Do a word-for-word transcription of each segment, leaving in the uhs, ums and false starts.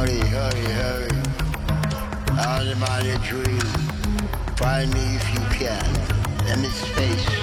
Hurry, hurry, hurry. Out of my dream. Find me if you can. In this space.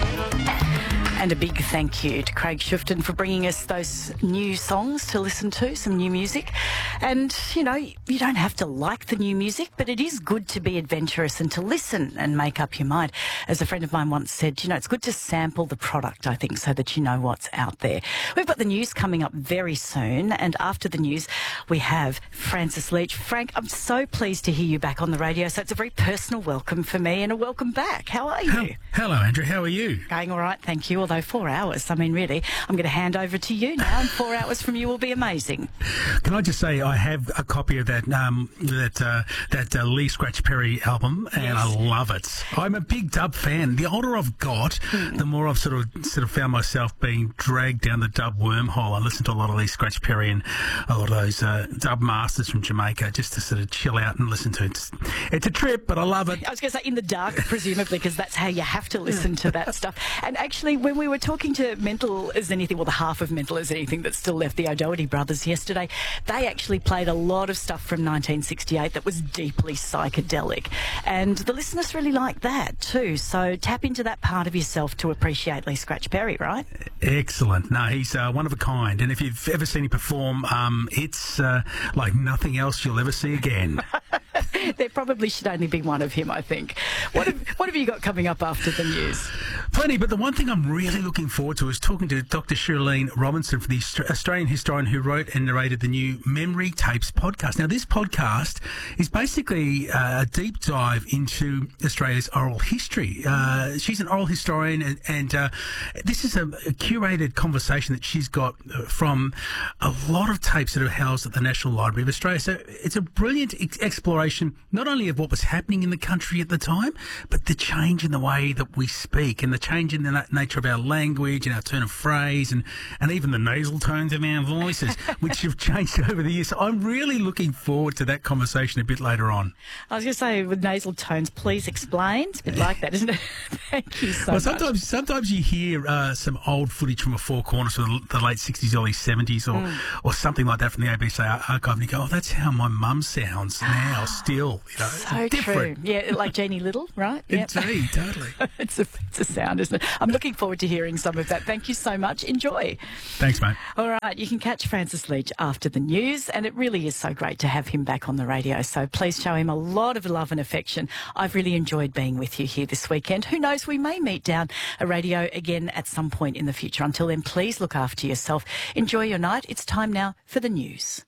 And a big thank you to Craig Shifton for bringing us those new songs to listen to, some new music. And, you know, you don't have to like the new music, but it is good to be adventurous and to listen and make up your mind. As a friend of mine once said, you know, it's good to sample the product, I think, so that you know what's out there. We've got the news coming up very soon, and after the news, we have Francis Leach. Frank, I'm so pleased to hear you back on the radio, so it's a very personal welcome for me and a welcome back. How are you? Hello, Andrew. How are you? Going all right, thank you. Although four hours, I mean, really, I'm going to hand over to you now, and four hours from you will be amazing. Can I just say I have a copy of that um, that uh, that uh, Lee Scratch Perry album, and yes. I love it. I'm a big dub fan. The older I've got, hmm. the more I've sort of sort of found myself being dragged down the dub wormhole. I listen to a lot of Lee Scratch Perry and a lot of those uh, dub masters from Jamaica, just to sort of chill out and listen to it. It's, it's a trip, but I love it. I was going to say in the dark, presumably, because that's how you have to listen to that stuff. And actually, when we were talking to Mental as Anything, well, the half of Mental as Anything that's still left, the O'Doherty brothers, yesterday, they actually played a lot of stuff from nineteen sixty-eight that was deeply psychedelic. And the listeners really like that too. So tap into that part of yourself to appreciate Lee Scratch Perry, right? Excellent. No, he's uh, one of a kind. And if you've ever seen him perform, um, it's uh, like nothing else you'll ever see again. There probably should only be one of him, I think. What have, what have you got coming up after the news? Plenty, but the one thing I'm really looking forward to is talking to Doctor Shirlene Robinson, for the Australian historian who wrote and narrated the new Memory Tapes podcast. Now, this podcast is basically uh, a deep dive into Australia's oral history. Uh, she's an oral historian, and, and uh, this is a, a curated conversation that she's got from a lot of tapes that are housed at the National Library of Australia. So it's a brilliant ex- exploration, not only of what was happening in the country at the time, but the change in the way that we speak and the change in the na- nature of our language and our turn of phrase and, and even the nasal tones of our voices, which have changed over the years. So I'm really looking forward to that conversation a bit later on. I was going to say, with nasal tones, please explain. It's a bit like that, isn't it? Thank you so well, much. Sometimes, sometimes you hear uh, some old footage from a Four Corners from the late sixties, early seventies, or, mm. or something like that from the A B C archive, and you go, oh, that's how my mum sounds now, still. You know, so different. True. Yeah, like Jeannie Little, right? Yep. Indeed, totally. it's, a, it's a sound, isn't it? I'm looking forward to hearing some of that. Thank you so much. Enjoy. Thanks, mate. All right, you can catch Francis Leach after the news, and it really is so great to have him back on the radio. So please show him a lot of love and affection. I've really enjoyed being with you here this weekend. Who knows, we may meet down a radio again at some point in the future. Until then, please look after yourself. Enjoy your night. It's time now for the news.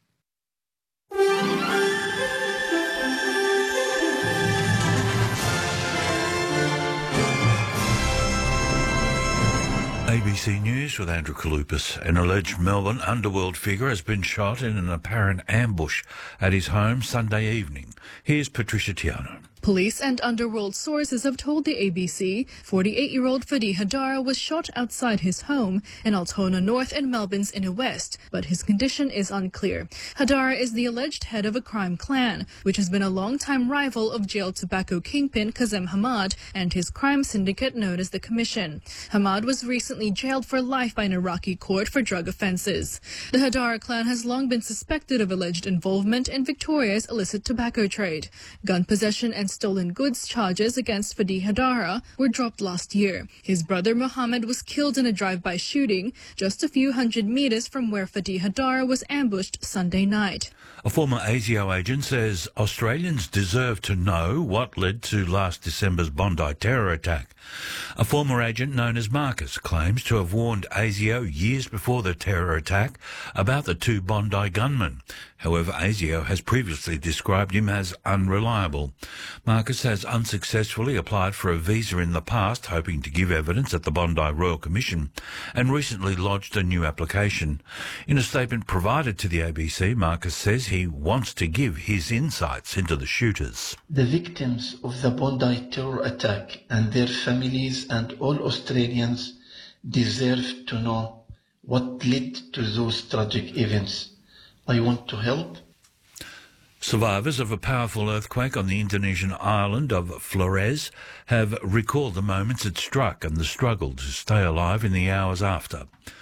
A B C News with Andrew Kalupas. An alleged Melbourne underworld figure has been shot in an apparent ambush at his home Sunday evening. Here's Patricia Tiano. Police and underworld sources have told the A B C forty-eight-year-old Fadi Hadara was shot outside his home in Altona North and Melbourne's Inner West, but his condition is unclear. Hadara is the alleged head of a crime clan, which has been a long-time rival of jailed tobacco kingpin Kazem Hamad and his crime syndicate known as the Commission. Hamad was recently jailed for life by an Iraqi court for drug offences. The Hadara clan has long been suspected of alleged involvement in Victoria's illicit tobacco trade. Gun possession and stolen goods charges against Fadi Hadara were dropped last year. His brother Mohammed was killed in a drive-by shooting just a few hundred metres from where Fadi Hadara was ambushed Sunday night. A former ASIO agent says Australians deserve to know what led to last December's Bondi terror attack. A former agent known as Marcus claims to have warned ASIO years before the terror attack about the two Bondi gunmen. However, ASIO has previously described him as unreliable. Marcus has unsuccessfully applied for a visa in the past, hoping to give evidence at the Bondi Royal Commission, and recently lodged a new application. In a statement provided to the A B C, Marcus says he wants to give his insights into the shooters. The victims of the Bondi terror attack and their families and all Australians deserve to know what led to those tragic events. I want to help. Survivors of a powerful earthquake on the Indonesian island of Flores have recalled the moments it struck and the struggle to stay alive in the hours after.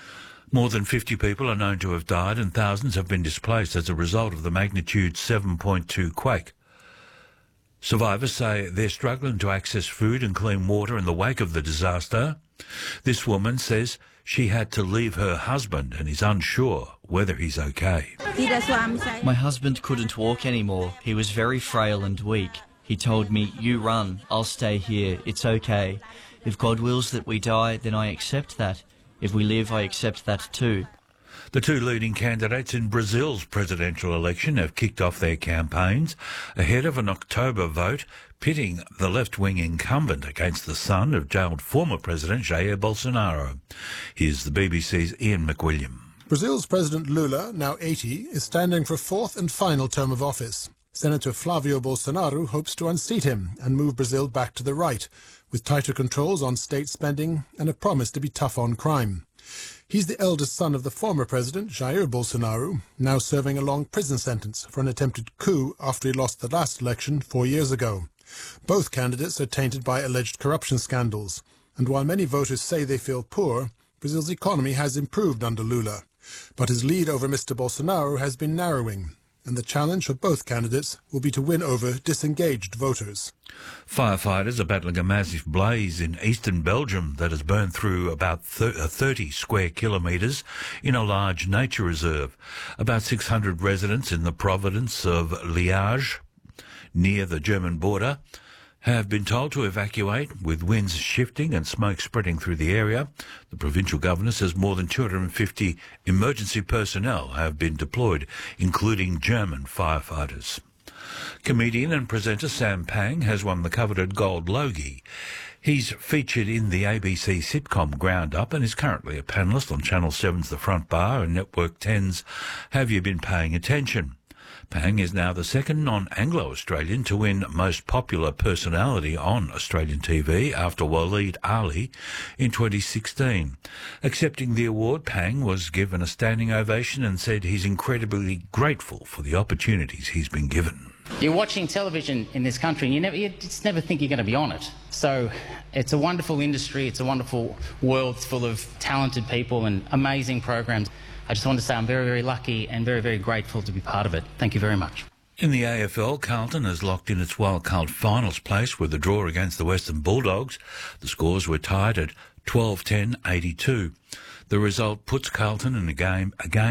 More than fifty people are known to have died and thousands have been displaced as a result of the magnitude seven point two quake. Survivors say they're struggling to access food and clean water in the wake of the disaster. This woman says she had to leave her husband and is unsure whether he's okay. My husband couldn't walk anymore. He was very frail and weak. He told me, "You run, I'll stay here, it's okay. If God wills that we die, then I accept that. If we live, I accept that too." The two leading candidates in Brazil's presidential election have kicked off their campaigns ahead of an October vote pitting the left-wing incumbent against the son of jailed former President Jair Bolsonaro. Here's the B B C's Ian McWilliam. Brazil's President Lula, now eighty, is standing for a fourth and final term of office. Senator Flávio Bolsonaro hopes to unseat him and move Brazil back to the right, with tighter controls on state spending and a promise to be tough on crime. He's the eldest son of the former president, Jair Bolsonaro, now serving a long prison sentence for an attempted coup after he lost the last election four years ago. Both candidates are tainted by alleged corruption scandals, and while many voters say they feel poor, Brazil's economy has improved under Lula. But his lead over Mister Bolsonaro has been narrowing, and the challenge for both candidates will be to win over disengaged voters. Firefighters are battling a massive blaze in eastern Belgium that has burned through about thirty square kilometres in a large nature reserve. About six hundred residents in the province of Liège, near the German border, have been told to evacuate, with winds shifting and smoke spreading through the area. The provincial governor says more than two hundred fifty emergency personnel have been deployed, including German firefighters. Comedian and presenter Sam Pang has won the coveted Gold Logie. He's featured in the A B C sitcom Ground Up and is currently a panellist on Channel seven's The Front Bar and Network ten's Have You Been Paying Attention? Pang is now the second non-Anglo-Australian to win Most Popular Personality on Australian T V after Waleed Ali in twenty sixteen. Accepting the award, Pang was given a standing ovation and said he's incredibly grateful for the opportunities he's been given. You're watching television in this country and you never, you just never think you're going to be on it. So it's a wonderful industry, it's a wonderful world full of talented people and amazing programs. I just want to say I'm very, very lucky and very, very grateful to be part of it. Thank you very much. In the A F L, Carlton has locked in its wildcard finals place with a draw against the Western Bulldogs. The scores were tied at twelve ten eighty-two. The result puts Carlton in a game, a game